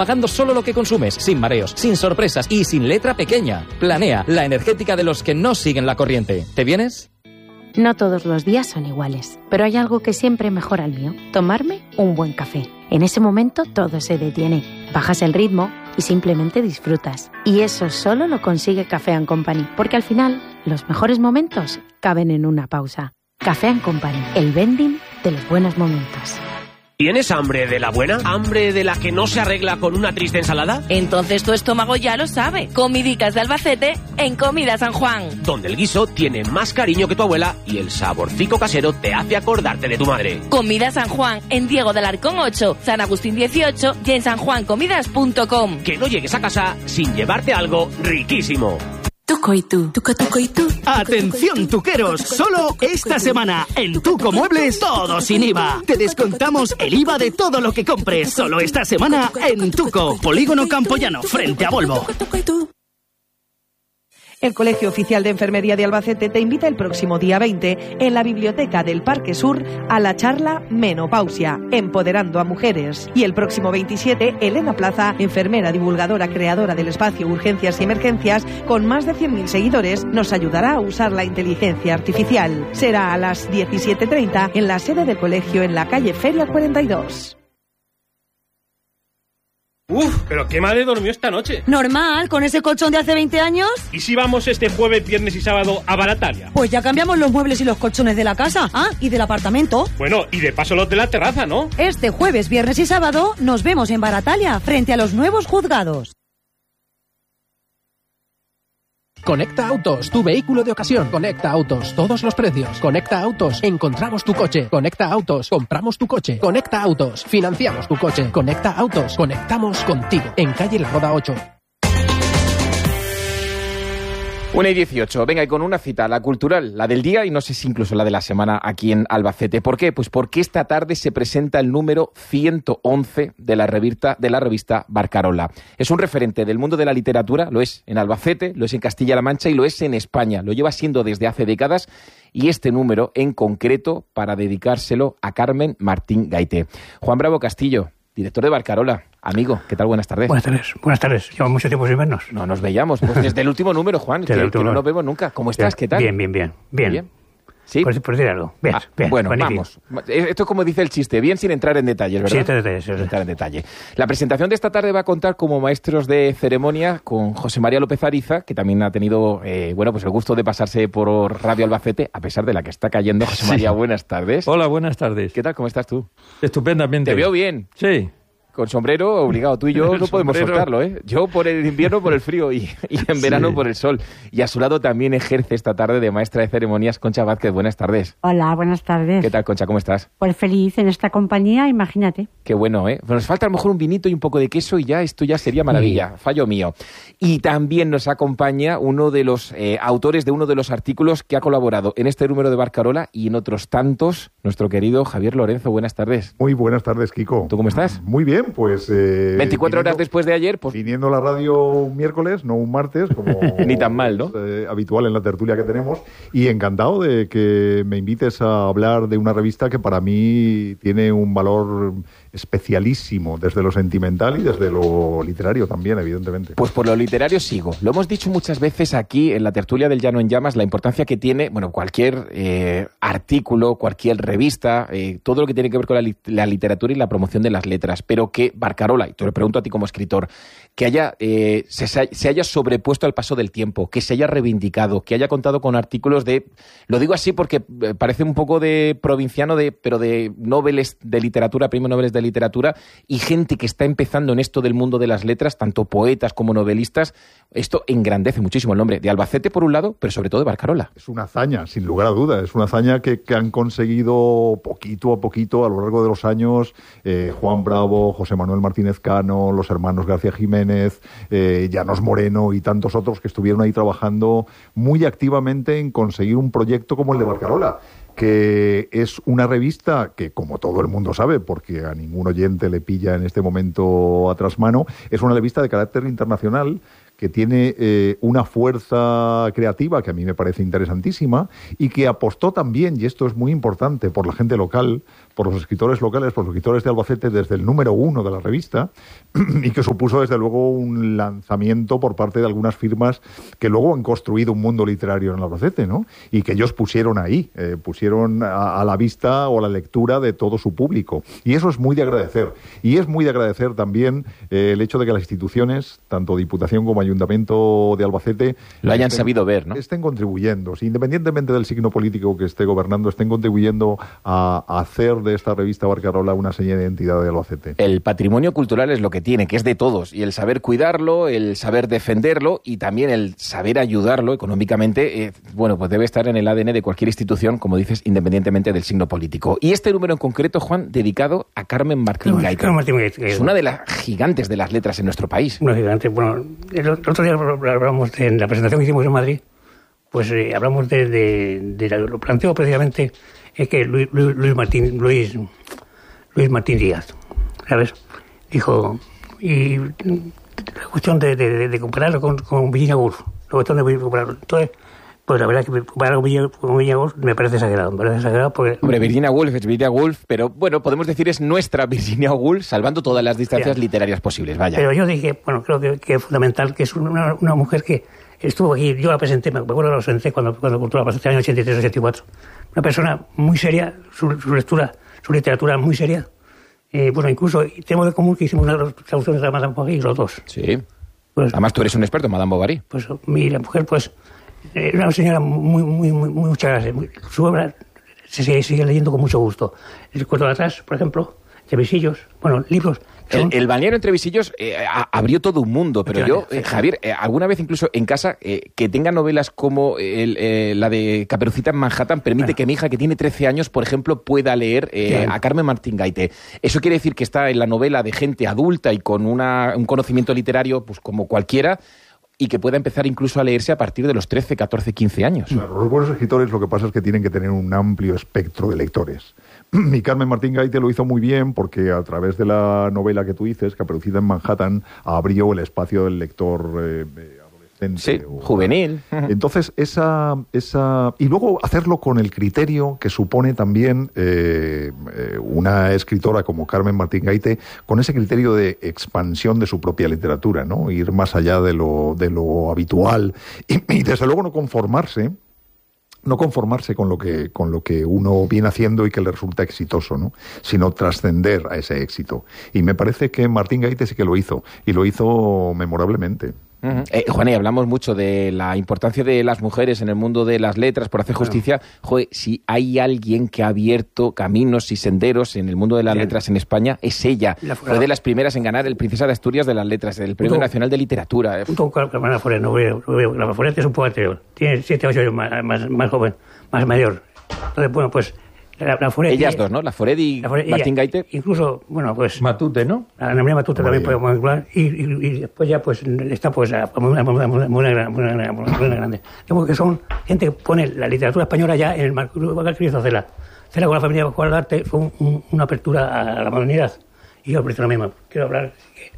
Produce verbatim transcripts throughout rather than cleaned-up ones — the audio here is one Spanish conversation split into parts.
pagando solo lo que consumes, sin mareos, sin sorpresas y sin letra pequeña. Planea, la energética de los que no siguen la corriente. ¿Te vienes? No todos los días son iguales, pero hay algo que siempre mejora el mío: tomarme un buen café. En ese momento todo se detiene, bajas el ritmo y simplemente disfrutas. Y eso solo lo consigue Café and Company, porque al final los mejores momentos caben en una pausa. Café and Company, el vending de los buenos momentos. ¿Tienes hambre de la buena? ¿Hambre de la que no se arregla con una triste ensalada? Entonces tu estómago ya lo sabe. Comidicas de Albacete en Comida San Juan. Donde el guiso tiene más cariño que tu abuela y el saborcico casero te hace acordarte de tu madre. Comida San Juan en Diego del Arcón ocho, San Agustín dieciocho y en san juan comidas punto com. Que no llegues a casa sin llevarte algo riquísimo. Tuco y tú, tuco, tuco y tú. Atención tuqueros, solo esta semana en Tuco Muebles todo sin I V A. Te descontamos el I V A de todo lo que compres. Solo esta semana en Tuco, Polígono Campoyano, frente a Volvo. El Colegio Oficial de Enfermería de Albacete te invita el próximo día veinte en la Biblioteca del Parque Sur a la charla Menopausia, empoderando a mujeres. Y el próximo veintisiete, Elena Plaza, enfermera divulgadora creadora del espacio Urgencias y Emergencias, con más de cien mil seguidores, nos ayudará a usar la inteligencia artificial. Será a las diecisiete treinta en la sede del colegio en la calle Feria cuarenta y dos. Uf, pero qué madre durmió esta noche. Normal, con ese colchón de hace veinte años. ¿Y si vamos este jueves, viernes y sábado a Baratalia? Pues ya cambiamos los muebles y los colchones de la casa, ah, y del apartamento. Bueno, y de paso los de la terraza, ¿no? Este jueves, viernes y sábado nos vemos en Baratalia, frente a los nuevos juzgados. Conecta Autos, tu vehículo de ocasión. Conecta Autos, todos los precios. Conecta Autos, encontramos tu coche. Conecta Autos, compramos tu coche. Conecta Autos, financiamos tu coche. Conecta Autos, conectamos contigo. En calle La Roda ocho. una y dieciocho, venga, y con una cita, la cultural, la del día y no sé si incluso la de la semana aquí en Albacete. ¿Por qué? Pues porque esta tarde se presenta el número ciento once de la revista, de la revista Barcarola. Es un referente del mundo de la literatura, lo es en Albacete, lo es en Castilla-La Mancha y lo es en España. Lo lleva siendo desde hace décadas y este número en concreto para dedicárselo a Carmen Martín Gaité. Juan Bravo Castillo, director de Barcarola. Amigo, ¿qué tal? Buenas tardes. Buenas tardes, buenas tardes. Lleva mucho tiempo sin vernos. No nos veíamos, pues desde el último número, Juan, que, que no nos vemos nunca. ¿Cómo estás? ¿Qué tal? Bien, bien, bien. Bien. ¿Bien? ¿Sí? Por, por decir algo. Bien, ah, bien. Bueno, magnífico. Vamos. Esto es como dice el chiste, bien sin entrar en detalles, ¿verdad? Sin entrar en detalles. Sin entrar en detalle. La presentación de esta tarde va a contar como maestros de ceremonia con José María López Ariza, que también ha tenido eh, bueno, pues el gusto de pasarse por Radio Albacete, a pesar de la que está cayendo. José María, sí. Buenas tardes. Hola, buenas tardes. ¿Qué tal? ¿Cómo estás tú? Estupendamente. ¿Te veo bien? Sí. Con sombrero, obligado. Tú y yo no podemos soltarlo, ¿eh? Yo por el invierno por el frío y, y en verano sí. por el sol. Y a su lado también ejerce esta tarde de maestra de ceremonias Concha Vázquez. Buenas tardes. Hola, buenas tardes. ¿Qué tal, Concha? ¿Cómo estás? Pues feliz en esta compañía, imagínate. Qué bueno, ¿eh? Nos falta a lo mejor un vinito y un poco de queso y ya esto ya sería maravilla. Sí. Fallo mío. Y también nos acompaña uno de los eh, autores de uno de los artículos que ha colaborado en este número de Barcarola y en otros tantos, nuestro querido Javier Lorenzo. Buenas tardes. Muy buenas tardes, Kiko. ¿Tú cómo estás? Muy bien, pues... Eh... veinticuatro viniendo, horas después de ayer, pues... Viniendo a la radio un miércoles, no un martes, como... Ni tan mal, ¿no? Es, eh, habitual en la tertulia que tenemos. Y encantado de que me invites a hablar de una revista que para mí tiene un valor especialísimo, desde lo sentimental y desde lo literario también, evidentemente. Pues por lo literario sigo. Lo hemos dicho muchas veces aquí en la tertulia del Llano en Llamas, la importancia que tiene, bueno, cualquier eh, artículo, cualquier revista, eh, todo lo que tiene que ver con la, li- la literatura y la promoción de las letras, pero que Barcarola, y te lo pregunto a ti como escritor, que haya eh, se, se haya sobrepuesto al paso del tiempo, que se haya reivindicado, que haya contado con artículos de, lo digo así porque parece un poco de provinciano, de pero de noveles de literatura, premios noveles de literatura, y gente que está empezando en esto del mundo de las letras, tanto poetas como novelistas. Esto engrandece muchísimo el nombre de Albacete por un lado, pero sobre todo de Barcarola. Es una hazaña, sin lugar a duda, es una hazaña que, que han conseguido poquito a poquito a lo largo de los años eh, Juan Bravo, José Manuel Martínez Cano, los hermanos García Jiménez, eh, Llanos Moreno y tantos otros que estuvieron ahí trabajando muy activamente en conseguir un proyecto como el de Barcarola, que es una revista que, como todo el mundo sabe, porque a ningún oyente le pilla en este momento a trasmano, es una revista de carácter internacional que tiene eh, una fuerza creativa que a mí me parece interesantísima y que apostó también, y esto es muy importante, por la gente local, por los escritores locales, por los escritores de Albacete desde el número uno de la revista y que supuso desde luego un lanzamiento por parte de algunas firmas que luego han construido un mundo literario en Albacete, ¿no? Y que ellos pusieron ahí, eh, pusieron a, a la vista o a la lectura de todo su público. Y eso es muy de agradecer. Y es muy de agradecer también eh, el hecho de que las instituciones, tanto Diputación como Ayuntamiento de Albacete, lo hayan estén, sabido ver, ¿no? Estén contribuyendo, si, independientemente del signo político que esté gobernando, estén contribuyendo a, a hacer de esta revista Barcarola una seña de identidad de Albacete. El patrimonio cultural es lo que tiene, que es de todos, y el saber cuidarlo, el saber defenderlo y también el saber ayudarlo económicamente, eh, bueno, pues debe estar en el A D N de cualquier institución, como dices, independientemente del signo político. Y este número en concreto, Juan, dedicado a Carmen Martín Gaite. Carmen Martín Gaite. Es una de las gigantes de las letras en nuestro país. Una gigante. Bueno, el otro día hablamos de, en la presentación que hicimos en Madrid, pues eh, hablamos de, de, de, de lo planteo precisamente es que Luis, Luis Martín Luis Luis Martín Díaz, ¿sabes? Dijo, y la cuestión de, de, de compararlo con, con Virginia Woolf, la cuestión de compararlo. Entonces, pues la verdad que compararlo con Virginia Woolf me parece exagerado, me parece exagerado porque... Hombre, Virginia Woolf es Virginia Woolf, pero bueno, podemos decir es nuestra Virginia Woolf, salvando todas las distancias ya. literarias posibles, vaya. Pero yo dije, bueno, creo que, que es fundamental, que es una, una mujer que estuvo aquí, yo la presenté, me acuerdo que la presenté cuando, cuando Cultura la presenté en el año ochenta y tres ochenta y cuatro. Una persona muy seria, su, su lectura, su literatura muy seria. Eh, bueno, incluso tenemos de común que hicimos una traducción de Madame Bovary, los dos. Sí. Pues, además, tú eres un experto en Madame Bovary. Pues mi la mujer, pues, era una señora muy, muy, muy, muy muchas gracias. Muy, su obra se sigue, sigue leyendo con mucho gusto. El cuento de atrás, por ejemplo, de Visillos, bueno, libros. El, el balneario entre Visillos eh, a, abrió todo un mundo, pero yo, eh, Javier, eh, alguna vez incluso en casa, eh, que tenga novelas como el, eh, la de Caperucita en Manhattan, permite bueno. que mi hija, que tiene trece años, por ejemplo, pueda leer eh, a Carmen Martín Gaite. Eso quiere decir que está en la novela de gente adulta y con una, un conocimiento literario pues como cualquiera, y que pueda empezar incluso a leerse a partir de los trece, catorce, quince años. Claro, los buenos escritores lo que pasa es que tienen que tener un amplio espectro de lectores. Y Carmen Martín Gaite lo hizo muy bien porque a través de la novela que tú dices, Caperucita en Manhattan, abrió el espacio del lector eh, adolescente. Sí, o, juvenil. Entonces, esa, esa... Y luego hacerlo con el criterio que supone también eh, eh, una escritora como Carmen Martín Gaite, con ese criterio de expansión de su propia literatura, ¿no? Ir más allá de lo, de lo habitual y, y desde luego no conformarse no conformarse con lo que con lo que uno viene haciendo y que le resulta exitoso, ¿no? Sino trascender a ese éxito. Y me parece que Martín Gaite sí que lo hizo, y lo hizo memorablemente. Uh-huh. Eh, Juan, y hablamos mucho de la importancia de las mujeres en el mundo de las letras por hacer justicia. Claro. Joder, si hay alguien que ha abierto caminos y senderos en el mundo de las Bien. letras en España, es ella. Fue de las primeras en ganar el Princesa de Asturias de las Letras, el Premio Punto, Nacional de Literatura. Punto con la Foret, no veo, no veo. La Foret es un poco anterior, tiene siete o ocho años más, más, más joven, más mayor. Entonces, bueno, pues... La, la Foret, Ellas dos, ¿no? La Foret y la Foret, Martín ella, Gaite. Incluso, bueno, pues... Matute, ¿no? La Ana María Matute también podemos hablar. Y, y, y después ya, pues, está, pues, muy, muy, muy, muy, muy grande. Digamos que son gente que pone la literatura española ya en el marco que hizo Cela. Cela con la familia Pascual del Arte fue un, un, una apertura a la modernidad. Y yo, por eso mismo, quiero hablar...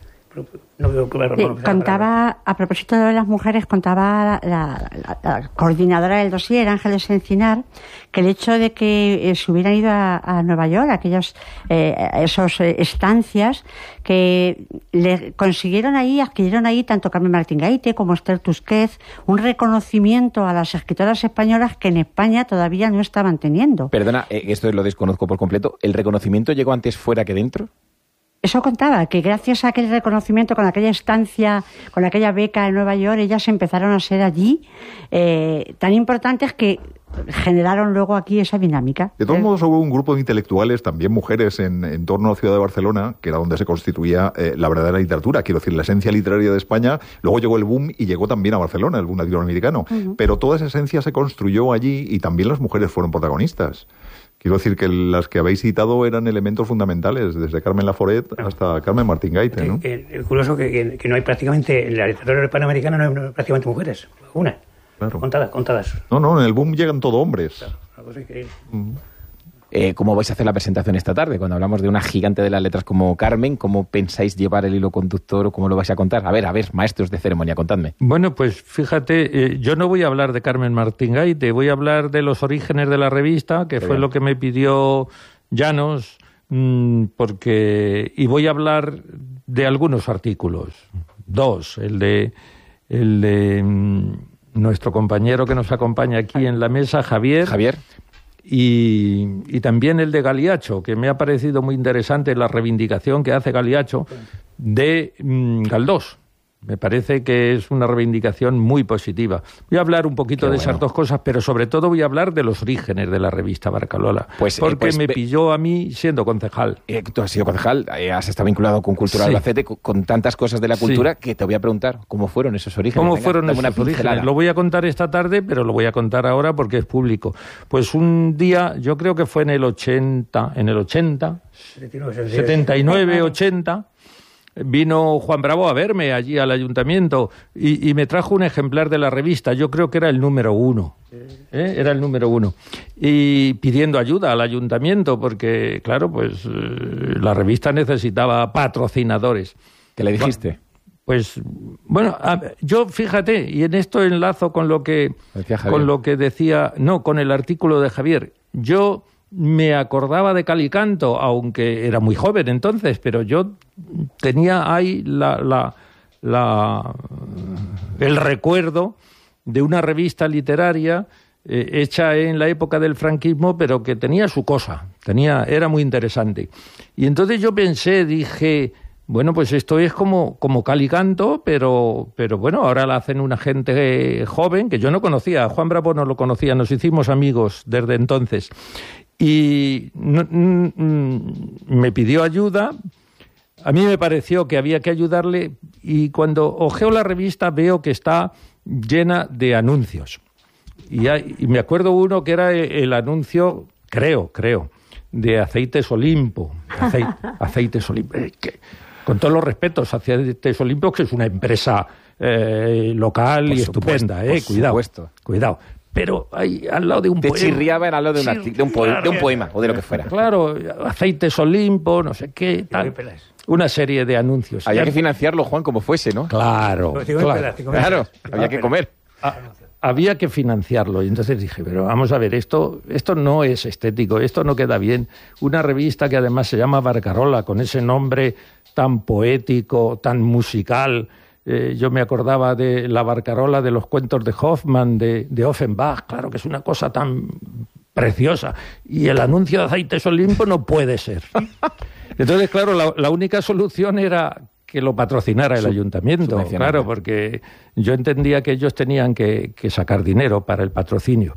No quiero hablar, sí, contaba, a propósito de las mujeres, contaba la, la, la coordinadora del dossier, Ángeles Encinar, que el hecho de que eh, se hubieran ido a, a Nueva York, aquellas eh, esos eh, estancias, que le consiguieron ahí, adquirieron ahí tanto Carmen Martín Gaite como Esther Tusquets, un reconocimiento a las escritoras españolas que en España todavía no estaban teniendo. Perdona, eh, esto lo desconozco por completo. ¿El reconocimiento llegó antes fuera que dentro? Eso contaba, que gracias a aquel reconocimiento, con aquella estancia, con aquella beca en Nueva York, ellas empezaron a ser allí eh, tan importantes que generaron luego aquí esa dinámica. De todos modos, hubo un grupo de intelectuales, también mujeres, en, en torno a la ciudad de Barcelona, que era donde se constituía eh, la verdadera literatura, quiero decir, la esencia literaria de España. Luego llegó el boom y llegó también a Barcelona, el boom latinoamericano. Uh-huh. Pero toda esa esencia se construyó allí y también las mujeres fueron protagonistas. Quiero decir que las que habéis citado eran elementos fundamentales, desde Carmen Laforet hasta Carmen Martín Gaite, ¿no? Es eh, curioso que, que, que no hay prácticamente, en la literatura hispanoamericana no hay, no hay prácticamente mujeres, una, claro. contadas, contadas. No, no, en el boom llegan todo hombres. Claro, una cosa increíble. Uh-huh. Eh, ¿Cómo vais a hacer la presentación esta tarde? Cuando hablamos de una gigante de las letras como Carmen, ¿cómo pensáis llevar el hilo conductor o cómo lo vais a contar? A ver, a ver, maestros de ceremonia, contadme. Bueno, pues fíjate, eh, yo no voy a hablar de Carmen Martín Gaite, voy a hablar de los orígenes de la revista, que Qué fue bien. Lo que me pidió Llanos, mmm, porque y voy a hablar de algunos artículos, dos, el de el de mmm, nuestro compañero que nos acompaña aquí en la mesa, Javier. Javier. Y, y también el de Galiacho, que me ha parecido muy interesante la reivindicación que hace Galiacho de mmm, Galdós. Me parece que es una reivindicación muy positiva. Voy a hablar un poquito Qué de bueno. esas dos cosas, pero sobre todo voy a hablar de los orígenes de la revista Barcarola. Pues, porque eh, pues, me pilló a mí siendo concejal. Eh, tú has sido concejal, eh, has estado vinculado con Cultura sí. Albacete, con, con tantas cosas de la cultura, sí. que te voy a preguntar, ¿cómo fueron esos orígenes? ¿Cómo Venga, fueron esos orígenes? Lo voy a contar esta tarde, pero lo voy a contar ahora porque es público. Pues un día, yo creo que fue en el ochenta, en el ochenta, setenta y nueve, ochenta... Vino Juan Bravo a verme allí al ayuntamiento y, y me trajo un ejemplar de la revista, yo creo que era el número uno, ¿eh? Era el número uno, y pidiendo ayuda al ayuntamiento porque, claro, pues eh, la revista necesitaba patrocinadores. ¿Qué le dijiste? Pues, bueno, a, yo fíjate, y en esto enlazo con lo que con lo que decía, no, con el artículo de Javier, yo me acordaba de Calicanto, aunque era muy joven entonces, pero yo tenía ahí la, la, la, el recuerdo de una revista literaria eh, hecha en la época del franquismo, pero que tenía su cosa, tenía, era muy interesante. Y entonces yo pensé, dije, bueno, pues esto es como, como Calicanto, pero, pero bueno, ahora la hacen una gente joven, que yo no conocía, Juan Bravo no lo conocía, nos hicimos amigos desde entonces. Y me pidió ayuda, a mí me pareció que había que ayudarle y cuando ojeo la revista veo que está llena de anuncios. Y, hay, y me acuerdo uno que era el anuncio, creo, creo, de Aceites Olimpo. Aceite, Aceites Olimpo. Que, con todos los respetos, Aceites Olimpo, que es una empresa eh, local por y supuesto, estupenda, eh, cuidado, supuesto. cuidado. Pero ahí al lado de un Te poema. Te chirriaban al lado de un, artic- de, un poema, de un poema o de lo que fuera. Claro, Aceites Olimpo, no sé qué, tal. Una serie de anuncios. Había que financiarlo, Juan, como fuese, ¿no? Claro, claro, claro, había que comer. Ah, había que financiarlo. Y entonces dije, pero vamos a ver, esto, esto no es estético, esto no queda bien. Una revista que además se llama Barcarola, con ese nombre tan poético, tan musical. Eh, yo me acordaba de la Barcarola de los cuentos de Hoffmann, de, de Offenbach, claro que es una cosa tan preciosa. Y el anuncio de Aceites Olimpo no puede ser. Entonces, claro, la, la única solución era que lo patrocinara el ayuntamiento, claro, porque yo entendía que ellos tenían que, que sacar dinero para el patrocinio.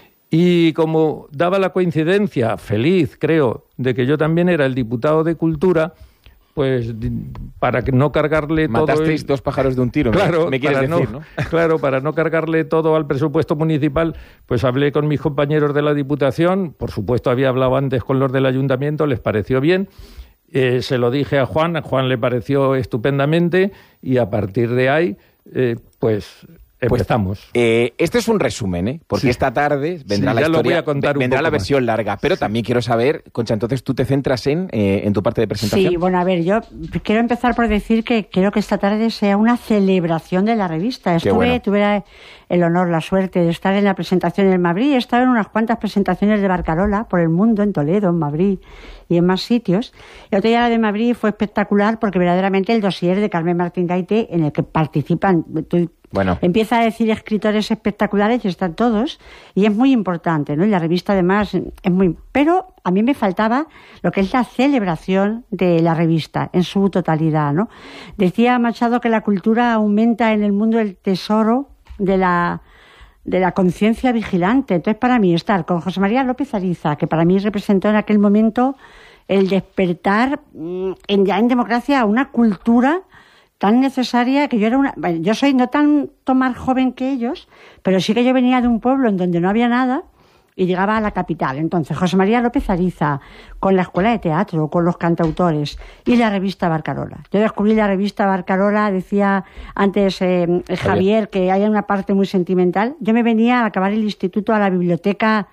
Y como daba la coincidencia, feliz creo, de que yo también era el diputado de Cultura, pues para que no cargarle todo... Matasteis el... dos pájaros de un tiro, claro, me quieres para decir, no, ¿no? Claro, para no cargarle todo al presupuesto municipal, pues hablé con mis compañeros de la Diputación, por supuesto había hablado antes con los del Ayuntamiento, les pareció bien, eh, se lo dije a Juan, a Juan le pareció estupendamente, y a partir de ahí, eh, pues... Empezamos. Pues, eh, este es un resumen, ¿eh? Porque sí. esta tarde vendrá sí, la ya historia, lo voy a contar un vendrá poco la versión más. larga, pero sí. también quiero saber, Concha, entonces tú te centras en, eh, en tu parte de presentación. Sí, bueno, a ver, yo quiero empezar por decir que quiero que esta tarde sea una celebración de la revista. Estuve, bueno. tuve el honor, la suerte de estar en la presentación en Madrid, he estado en unas cuantas presentaciones de Barcarola por el mundo, en Toledo, en Madrid y en más sitios. El otro día la de Madrid fue espectacular porque verdaderamente el dossier de Carmen Martín Gaite, en el que participan... Tú, Bueno. Empieza a decir escritores espectaculares y están todos, y es muy importante, ¿no? Y la revista además es muy... Pero a mí me faltaba lo que es la celebración de la revista en su totalidad, ¿no? Decía Machado que la cultura aumenta en el mundo el tesoro de la, de la conciencia vigilante. Entonces, para mí, estar con José María López Ariza, que para mí representó en aquel momento el despertar en, ya en democracia a una cultura tan necesaria, que yo era una... Bueno, yo soy no tanto más joven que ellos, pero sí que yo venía de un pueblo en donde no había nada y llegaba a la capital. Entonces, José María López Ariza, con la escuela de teatro, con los cantautores y la revista Barcarola. Yo descubrí la revista Barcarola, decía antes eh, Javier, que hay una parte muy sentimental. Yo me venía a acabar el instituto a la biblioteca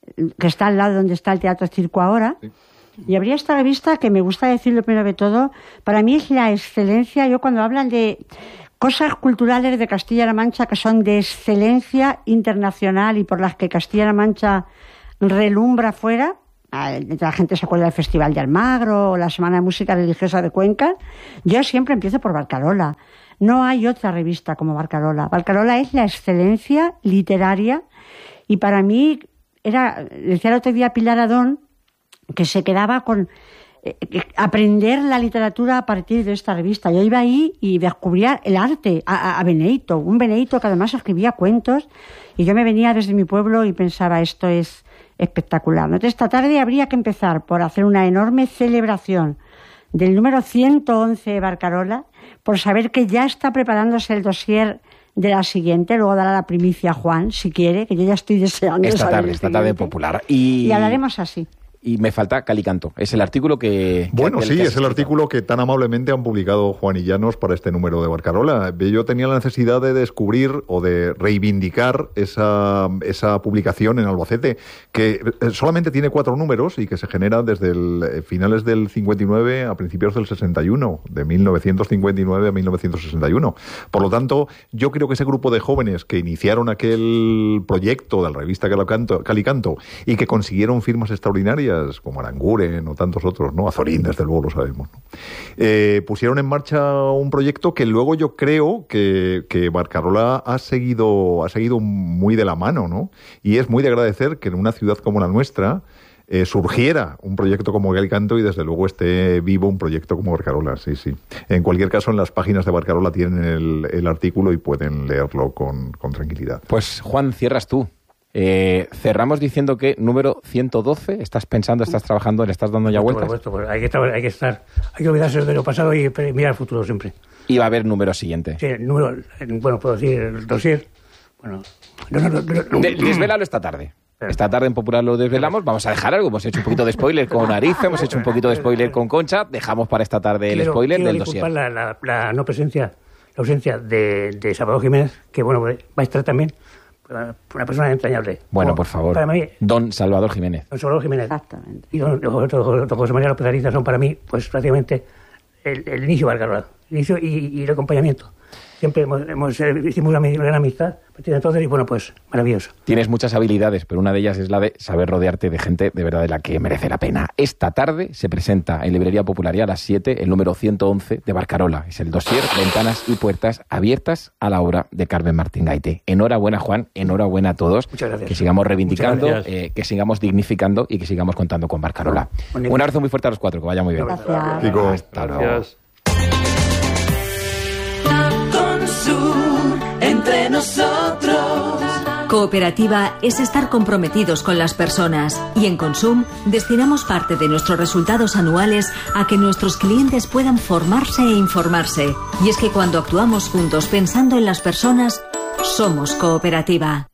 que está al lado donde está el Teatro Circo ahora. Sí. Y habría esta revista que me gusta decirlo primero de todo, para mí es la excelencia. Yo cuando hablan de cosas culturales de Castilla-La Mancha que son de excelencia internacional y por las que Castilla-La Mancha relumbra fuera, la gente se acuerda del Festival de Almagro o la Semana de Música Religiosa de Cuenca, yo siempre empiezo por Barcarola. No hay otra revista como Barcarola. Barcarola es la excelencia literaria y para mí era, decía el otro día Pilar Adón, que se quedaba con eh, aprender la literatura a partir de esta revista. Yo iba ahí y descubría el arte, a, a Benedito, un Benedito que además escribía cuentos y yo me venía desde mi pueblo y pensaba, esto es espectacular. Entonces, esta tarde habría que empezar por hacer una enorme celebración del número ciento once de Barcarola, por saber que ya está preparándose el dossier de la siguiente, luego dará la primicia a Juan, si quiere, que yo ya estoy deseando esta saber tarde, esta tarde popular. Y... y hablaremos así. Y me falta Calicanto. Es el artículo que... que bueno, que sí, es el escrito. artículo que tan amablemente han publicado Juan y Llanos para este número de Barcarola. Yo tenía la necesidad de descubrir o de reivindicar esa, esa publicación en Albacete, que solamente tiene cuatro números y que se genera desde el, finales del cincuenta y nueve a principios del sesenta y uno, de mil novecientos cincuenta y nueve a mil novecientos sesenta y uno. Por lo tanto, yo creo que ese grupo de jóvenes que iniciaron aquel proyecto de la revista Calicanto, Calicanto y que consiguieron firmas extraordinarias, como Aranguren o tantos otros, ¿no? Azorín, desde luego lo sabemos, ¿no? Eh, pusieron en marcha un proyecto que luego yo creo que, que Barcarola ha seguido, ha seguido muy de la mano, ¿no? Y es muy de agradecer que en una ciudad como la nuestra eh, surgiera un proyecto como Calicanto y desde luego esté vivo un proyecto como Barcarola, sí, sí. En cualquier caso, en las páginas de Barcarola tienen el, el artículo y pueden leerlo con, con tranquilidad. Pues Juan, cierras tú. Eh, cerramos diciendo que número ciento doce, ¿estás pensando, estás trabajando, le estás dando ya vueltas? Por supuesto, pues hay que estar, hay que estar, hay que olvidarse de lo pasado y mirar al futuro siempre. Y va a haber número siguiente. Sí, el número, bueno, puedo decir el dossier. Bueno, no, no, no, no. De, desvélalo esta tarde. Esta tarde en Popular lo desvelamos. Vamos a dejar algo. Hemos hecho un poquito de spoiler con Ariza, hemos hecho un poquito de spoiler con Concha. Dejamos para esta tarde el quiero, spoiler quiero del dossier. La, la, la no presencia, la ausencia de, de Salvador Jiménez, que bueno, va a estar también. Una persona entrañable. Bueno, Como, por favor. Para mí, don Salvador Jiménez. Don Salvador Jiménez. Exactamente. Y don, don, don, don José María López Ariza son para mí, pues prácticamente el, el inicio de Barcarola. El inicio y, y el acompañamiento. Siempre hemos, hemos hicimos una gran amistad a partir de entonces y bueno, pues maravilloso. Tienes muchas habilidades, pero una de ellas es la de saber rodearte de gente de verdad de la que merece la pena. Esta tarde se presenta en Librería Popular y a las siete el número ciento once de Barcarola. Es el dossier Ventanas y Puertas abiertas a la obra de Carmen Martín Gaite. Enhorabuena, Juan, enhorabuena a todos. Muchas gracias. Que sigamos reivindicando, eh, que sigamos dignificando y que sigamos contando con Barcarola. Bonito. Un abrazo muy fuerte a los cuatro, que vaya muy bien. Gracias. Kiko. Hasta luego. Gracias. Consum, entre nosotros. Cooperativa es estar comprometidos con las personas y en Consum destinamos parte de nuestros resultados anuales a que nuestros clientes puedan formarse e informarse. Y es que cuando actuamos juntos pensando en las personas, somos cooperativa.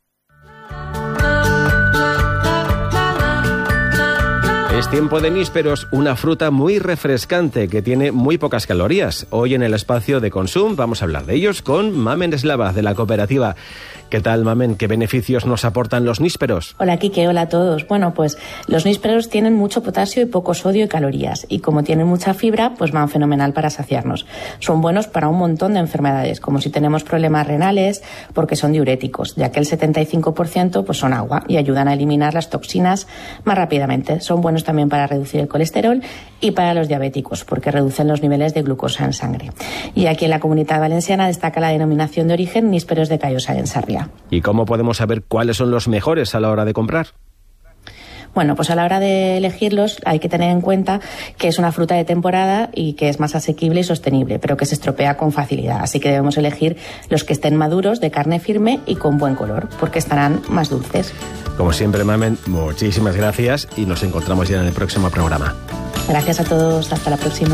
Es tiempo de nísperos, una fruta muy refrescante que tiene muy pocas calorías. Hoy en el espacio de Consum vamos a hablar de ellos con Mamen Eslava, de la cooperativa. ¿Qué tal, Mamen? ¿Qué beneficios nos aportan los nísperos? Hola, Quique. Hola a todos. Bueno, pues los nísperos tienen mucho potasio y poco sodio y calorías. Y como tienen mucha fibra, pues van fenomenal para saciarnos. Son buenos para un montón de enfermedades, como si tenemos problemas renales, porque son diuréticos, ya que el setenta y cinco por ciento pues son agua y ayudan a eliminar las toxinas más rápidamente. Son buenos también para reducir el colesterol y para los diabéticos, porque reducen los niveles de glucosa en sangre. Y aquí en la Comunidad Valenciana destaca la denominación de origen nísperos de Callosa en Sarriá. ¿Y cómo podemos saber cuáles son los mejores a la hora de comprar? Bueno, pues a la hora de elegirlos hay que tener en cuenta que es una fruta de temporada y que es más asequible y sostenible, pero que se estropea con facilidad. Así que debemos elegir los que estén maduros, de carne firme y con buen color, porque estarán más dulces. Como siempre, Mamen, muchísimas gracias y nos encontramos ya en el próximo programa. Gracias a todos. Hasta la próxima.